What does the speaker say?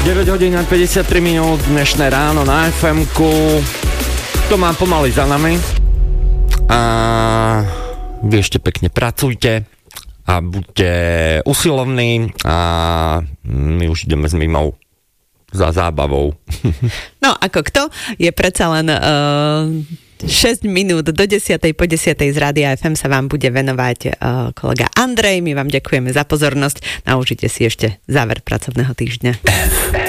9 hodín a 53 minút, dnešné ráno na FM-ku. To mám pomaly za nami. A vy ešte pekne pracujte a buďte usilovní a my už ideme s Mimou za zábavou. No, ako kto? Je predsa len 6 minút do 10. po 10. z Rádia FM sa vám bude venovať kolega Andrej. My vám ďakujeme za pozornosť. Naučite si ešte záver pracovného týždňa.